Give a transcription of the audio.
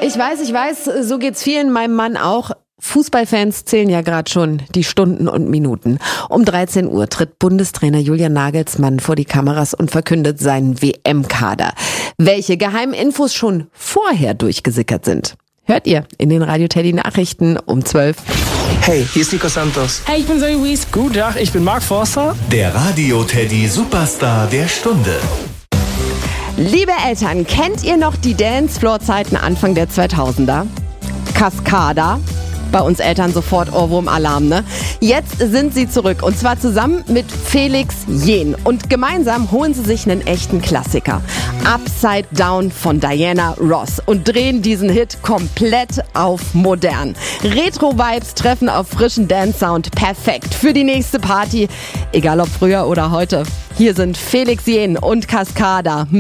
Ich weiß, so geht's vielen, meinem Mann auch. Fußballfans zählen ja gerade schon die Stunden und Minuten. Um 13 Uhr tritt Bundestrainer Julian Nagelsmann vor die Kameras und verkündet seinen WM-Kader. Welche geheimen Infos schon vorher durchgesickert sind, hört ihr in den Radio Teddy Nachrichten um 12. Hey, hier ist Nico Santos. Hey, ich bin Zoe Wies. Guten Tag, ich bin Mark Forster. Der Radio Teddy Superstar der Stunde. Liebe Eltern, kennt ihr noch die Dancefloor-Zeiten Anfang der 2000er? Cascada? Bei uns Eltern sofort Ohrwurm-Alarm, ne? Jetzt sind sie zurück und zwar zusammen mit Felix Jähn. Und gemeinsam holen sie sich einen echten Klassiker. Upside Down von Diana Ross und drehen diesen Hit komplett auf modern. Retro-Vibes treffen auf frischen Dance-Sound. Perfekt für die nächste Party. Egal ob früher oder heute. Hier sind Felix Jähn und Cascada.